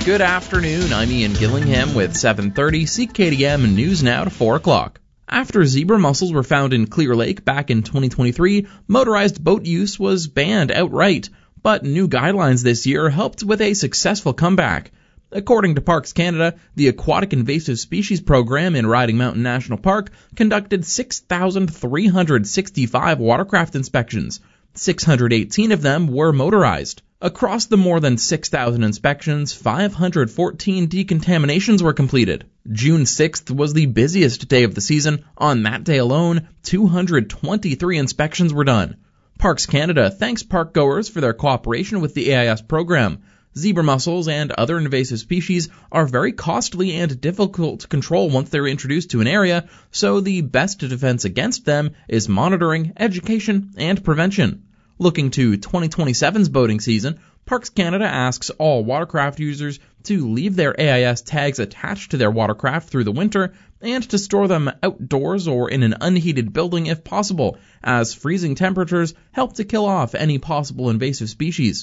Good afternoon, I'm Ian Gillingham with 7:30 CKDM News Now to 4 o'clock. After zebra mussels were found in Clear Lake back in 2023, motorized boat use was banned outright, but new guidelines this year helped with a successful comeback. According to Parks Canada, the Aquatic Invasive Species Program in Riding Mountain National Park conducted 6,365 watercraft inspections. 618 of them were motorized. Across the more than 6,000 inspections, 514 decontaminations were completed. June 6th was the busiest day of the season. On that day alone, 223 inspections were done. Parks Canada thanks park-goers for their cooperation with the AIS program. Zebra mussels and other invasive species are very costly and difficult to control once they're introduced to an area, so the best defense against them is monitoring, education, and prevention. Looking to 2027's boating season, Parks Canada asks all watercraft users to leave their AIS tags attached to their watercraft through the winter and to store them outdoors or in an unheated building if possible, as freezing temperatures help to kill off any possible invasive species.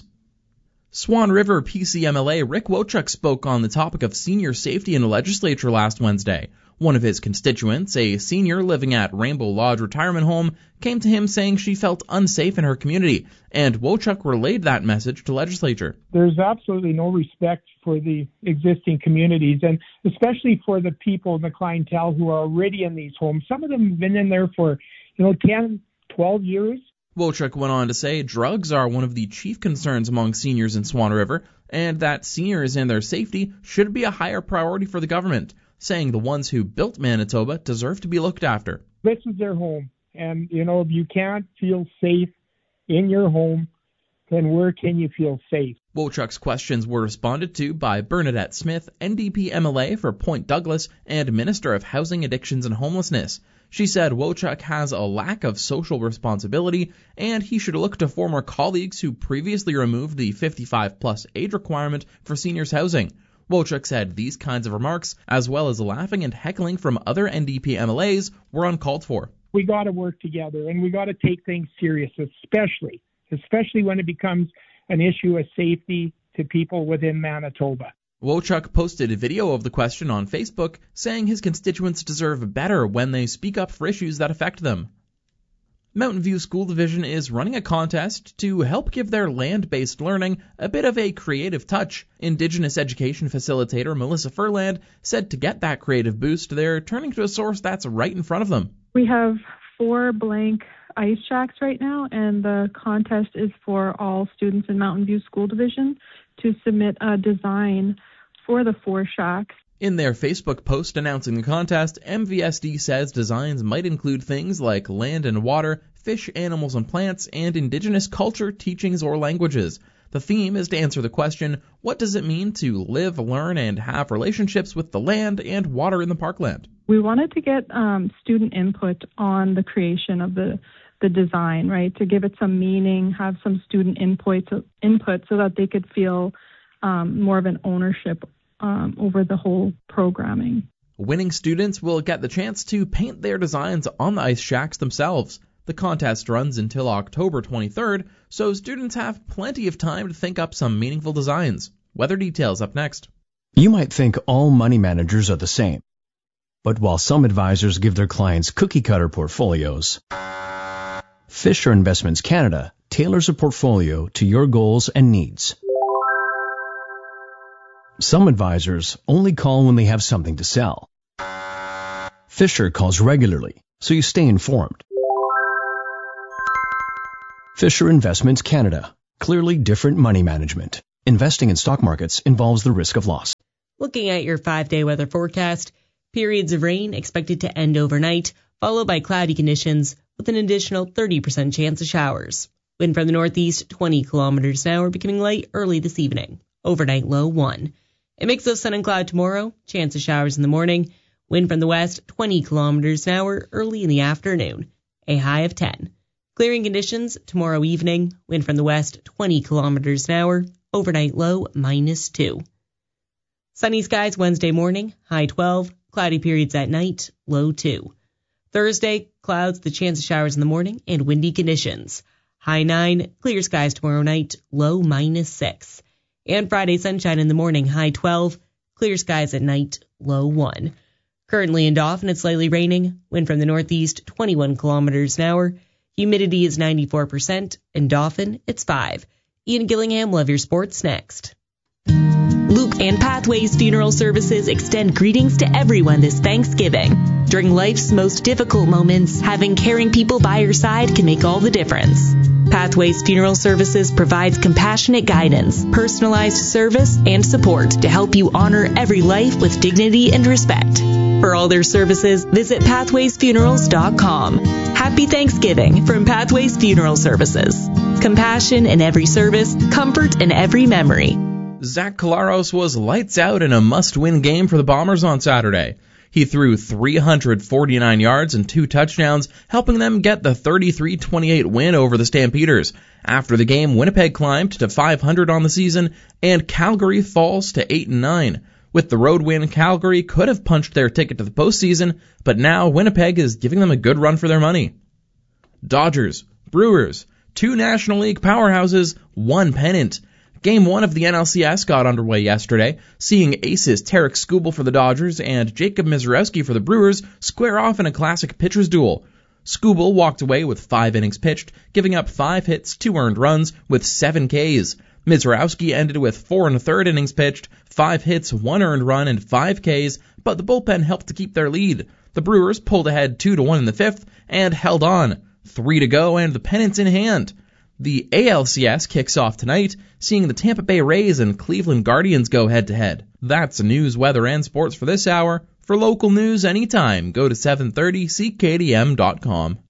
Swan River PCMLA Rick Wochuk spoke on the topic of senior safety in the legislature last Wednesday. One of his constituents, a senior living at Rainbow Lodge Retirement Home, came to him saying she felt unsafe in her community, and Wochuk relayed that message to legislature. There's absolutely no respect for the existing communities, and especially for the people in the clientele who are already in these homes. Some of them have been in there for 10, 12 years. Wochuk went on to say drugs are one of the chief concerns among seniors in Swan River, and that seniors and their safety should be a higher priority for the government, saying the ones who built Manitoba deserve to be looked after. This is their home, and if you can't feel safe in your home, then where can you feel safe? Wochuk's questions were responded to by Bernadette Smith, NDP MLA for Point Douglas and Minister of Housing, Addictions and Homelessness. She said Wochuk has a lack of social responsibility and he should look to former colleagues who previously removed the 55-plus age requirement for seniors housing. Wochuk said these kinds of remarks, as well as laughing and heckling from other NDP MLAs, were uncalled for. We got to work together, and we got to take things serious, especially when it becomes an issue of safety to people within Manitoba. Wochuk posted a video of the question on Facebook, saying his constituents deserve better when they speak up for issues that affect them. Mountain View School Division is running a contest to help give their land-based learning a bit of a creative touch. Indigenous education facilitator Melissa Furland said to get that creative boost, they're turning to a source that's right in front of them. We have 4 blank ice shacks right now, and the contest is for all students in Mountain View School Division to submit a design for the 4 shacks. In their Facebook post announcing the contest, MVSD says designs might include things like land and water, fish, animals and plants, and Indigenous culture, teachings, or languages. The theme is to answer the question, what does it mean to live, learn, and have relationships with the land and water in the parkland? We wanted to get student input on the creation of the design, right, to give it some meaning, have some student input so that they could feel more of an ownership over the whole programming. Winning students will get the chance to paint their designs on the ice shacks themselves. The contest runs until October 23rd, so students have plenty of time to think up some meaningful designs. Weather details up next. You might think all money managers are the same. But while some advisors give their clients cookie-cutter portfolios, Fisher Investments Canada tailors a portfolio to your goals and needs. Some advisors only call when they have something to sell. Fisher calls regularly, so you stay informed. Fisher Investments Canada. Clearly different money management. Investing in stock markets involves the risk of loss. Looking at your 5-day weather forecast, periods of rain expected to end overnight, followed by cloudy conditions with an additional 30% chance of showers. Wind from the northeast, 20 kilometers an hour, becoming light early this evening. Overnight low 1. A mix of sun and cloud tomorrow, chance of showers in the morning. Wind from the west, 20 kilometers an hour, early in the afternoon. A high of 10. Clearing conditions tomorrow evening. Wind from the west, 20 kilometers an hour. Overnight low -2. Sunny skies Wednesday morning, high 12. Cloudy periods at night, low 2. Thursday, clouds, the chance of showers in the morning, and windy conditions. High 9. Clear skies tomorrow night, low -6. And Friday, sunshine in the morning, high 12. Clear skies at night, low 1. Currently in Dauphin, it's slightly raining. Wind from the northeast, 21 kilometers an hour. Humidity is 94%. In Dauphin, it's 5. Ian Gillingham will have your sports next. Luke and Pathways Funeral Services extend greetings to everyone this Thanksgiving. During life's most difficult moments, having caring people by your side can make all the difference. Pathways Funeral Services provides compassionate guidance, personalized service, and support to help you honor every life with dignity and respect. For all their services, visit pathwaysfunerals.com. Happy Thanksgiving from Pathways Funeral Services. Compassion in every service, comfort in every memory. Zach Collaros was lights out in a must-win game for the Bombers on Saturday. He threw 349 yards and 2 touchdowns, helping them get the 33-28 win over the Stampeders. After the game, Winnipeg climbed to 500 on the season, and Calgary falls to 8-9. With the road win, Calgary could have punched their ticket to the postseason, but now Winnipeg is giving them a good run for their money. Dodgers, Brewers, 2 National League powerhouses, 1 pennant. Game 1 of the NLCS got underway yesterday, seeing aces Tarek Skubal for the Dodgers and Jacob Misiorowski for the Brewers square off in a classic pitcher's duel. Skubal walked away with 5 innings pitched, giving up 5 hits, 2 earned runs, with 7 Ks. Misiorowski ended with 4 1/3 innings pitched, 5 hits, 1 earned run, and 5 Ks, but the bullpen helped to keep their lead. The Brewers pulled ahead 2-1 in the 5th and held on. 3 to go and the pennant's in hand. The ALCS kicks off tonight, seeing the Tampa Bay Rays and Cleveland Guardians go head-to-head. That's the news, weather, and sports for this hour. For local news anytime, go to 730ckdm.com.